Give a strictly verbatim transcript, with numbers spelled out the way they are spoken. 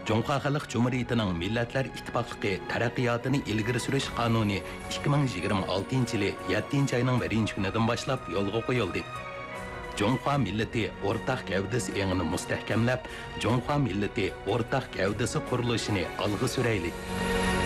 Жоңқа Халық Cumhuriyetining Millatlar Ittifoqligi taraqqiyotini ilgari surish qonuni ikki ming yigirma oltinchi yili yettinchi oyning birinchi kunidan boshlab yo'lga qo'yildi. Жоңқа millati o'rtaq gavdasi engini mustahkamlab, Жоңқа millati o'rtaq gavdasi qurilishini olg'a suraylik.